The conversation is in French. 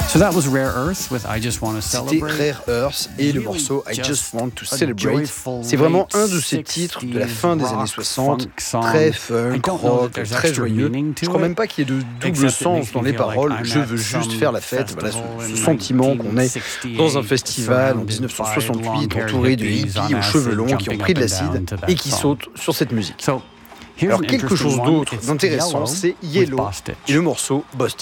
So that was Rare Earth with I Just Wanna C'était Celebrate. Rare Earth et le morceau I Just Want to Celebrate. C'est vraiment un de ces titres de la fin des années 60, très funk, rock, très joyeux. Je crois même pas qu'il y ait de double sens dans les paroles. Je veux juste faire la fête. Voilà ce sentiment qu'on est dans un festival en 1968, entouré de hippies aux cheveux longs qui ont pris de l'acide et qui sautent sur cette musique. Alors quelque chose d'autre d'intéressant, c'est Yellow et le morceau Busted.